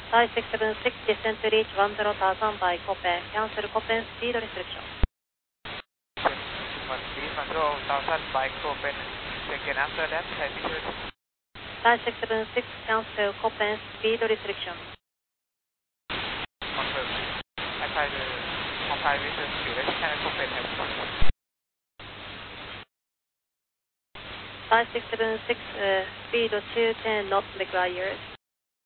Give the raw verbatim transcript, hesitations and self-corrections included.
Thai six seven six, descend to reach one zero thousand by Copen. Cancel Copen speed restriction. one zero thousand by Copen. Second after that, Thai six seven six. Thai six seven six, cancel Copen speed restriction. Confirm. I try to comply with the speed restriction at Copen. Thai six seven six, uh, speed two ten knots required.